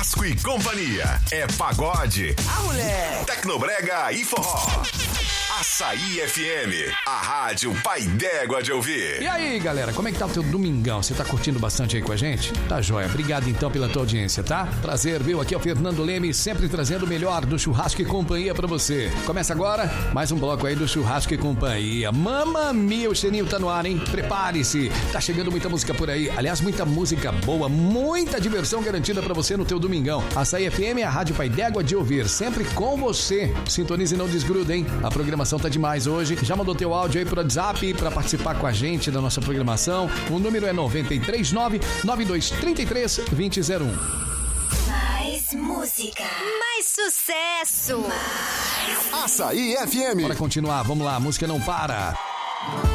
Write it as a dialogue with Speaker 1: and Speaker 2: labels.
Speaker 1: Churrasco e Companhia. É pagode,
Speaker 2: moleque,
Speaker 1: tecnobrega e forró. Açaí FM, a rádio pai d'égua de ouvir.
Speaker 3: E aí, galera, como é que tá o teu domingão? Você tá curtindo bastante aí com a gente? Tá joia, obrigado então pela tua audiência, tá? Prazer, viu? Aqui é o Fernando Leme, sempre trazendo o melhor do Churrasco e Companhia pra você. Começa agora mais um bloco aí do Churrasco e Companhia. Mamma mia, o cheirinho tá no ar, hein? Prepare-se, tá chegando muita música por aí. Aliás, muita música boa, muita diversão garantida pra você no teu domingão. Açaí FM é a rádio pai d'égua de ouvir, sempre com você. Sintonize e não desgruda, hein? A programação tá demais hoje. Já mandou teu áudio aí pro WhatsApp pra participar com a gente da nossa programação. O número é 939-9233-2001.
Speaker 4: Mais música. Mais sucesso.
Speaker 1: Açaí FM.
Speaker 3: Bora continuar, vamos lá, a música não para.